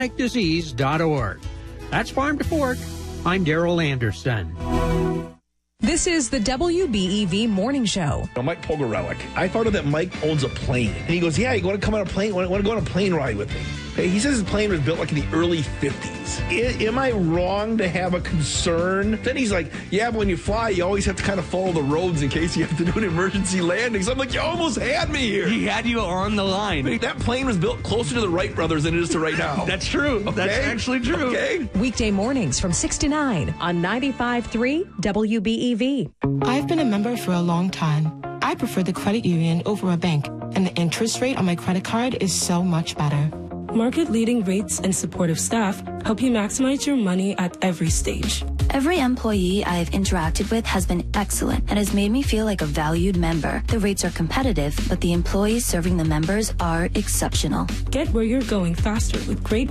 disease.org. That's Farm to Fork. I'm Daryl Anderson. This is the WBEV Morning Show. Mike Pogorelic. I found out that Mike owns a plane. And he goes, yeah, you want to come on a plane? Want to go on a plane ride with me? Okay, he says his plane was built like in the early 50s. Am I wrong to have a concern? Then he's like, yeah, but when you fly, you always have to kind of follow the roads in case you have to do an emergency landing. So I'm like, you almost had me here. He had you on the line. That plane was built closer to the Wright brothers than it is to right now. That's true. Okay? That's actually true. Okay. Weekday mornings from 6 to 9 on 95.3 WBEV. I've been a member for a long time. I prefer the credit union over a bank, and the interest rate on my credit card is so much better. Market-leading rates and supportive staff help you maximize your money at every stage. Every employee I've interacted with has been excellent and has made me feel like a valued member. The rates are competitive, but the employees serving the members are exceptional. Get where you're going faster with great